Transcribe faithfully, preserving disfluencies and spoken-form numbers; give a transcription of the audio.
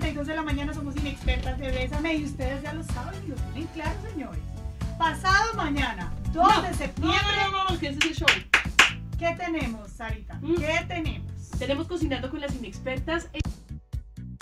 y dos de la mañana somos inexpertas de Bésame y ustedes ya lo saben y lo tienen claro, señores. Pasado mañana, dos No, de septiembre. No, no, no, no, que ese es el show. ¿Qué tenemos, Sarita? Mm. ¿Qué tenemos? Tenemos Cocinando con las Inexpertas.